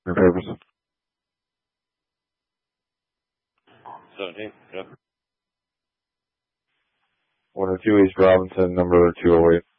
Your papers. 17, yep. 102 East Robinson, number 208.